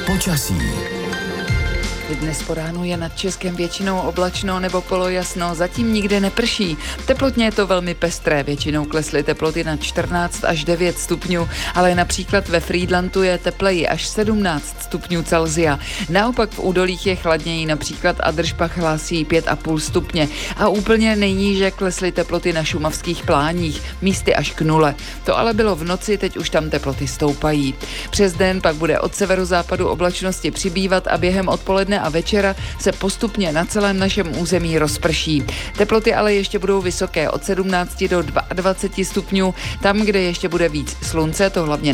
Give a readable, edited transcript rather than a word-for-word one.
Počasí. Dnes po ránu je nad Českem většinou oblačno nebo polojasno, zatím nikde neprší. Teplotně je to velmi pestré, většinou klesly teploty na 14 až 9 stupňů, ale například ve Frýdlantu je tepleji až 17 stupňů Celsia. Naopak v údolích je chladněji, například Adršpach hlásí 5,5 stupně a úplně nejníže klesly teploty na šumavských pláních, místy až k 0. To ale bylo v noci, teď už tam teploty stoupají. Přes den pak bude od severozápadu oblačnosti přibývat a během odpoledne a večera se postupně na celém našem území rozprší. Teploty ale ještě budou vysoké od 17 do 22 stupňů. Tam, kde ještě bude víc slunce, to hlavně